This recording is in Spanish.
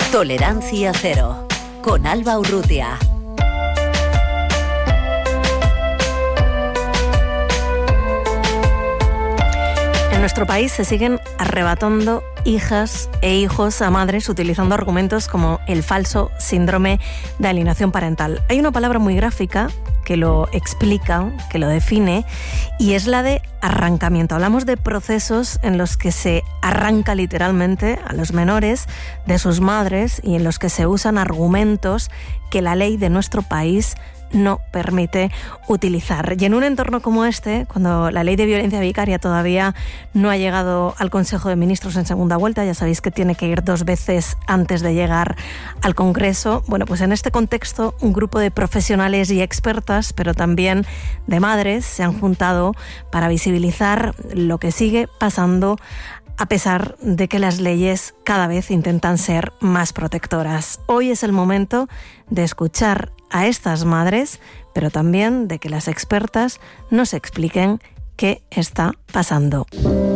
Tolerancia cero, con Alba Urrutia. En nuestro país se siguen arrebatando hijas e hijos a madres utilizando argumentos como el falso síndrome de alienación parental. Hay una palabra muy gráfica que lo explica, que lo define, y es la de arrancamiento. Hablamos de procesos en los que se arranca literalmente a los menores de sus madres y en los que se usan argumentos que la ley de nuestro país no permite utilizar. Y en un entorno como este, cuando la ley de violencia vicaria todavía no ha llegado al Consejo de Ministros en segunda vuelta, ya sabéis que tiene que ir 2 veces antes de llegar al Congreso, bueno, pues en este contexto un grupo de profesionales y expertas, pero también de madres, se han juntado para visibilizar lo que sigue pasando a pesar de que las leyes cada vez intentan ser más protectoras. Hoy es el momento de escuchar a estas madres, pero también de que las expertas nos expliquen qué está pasando.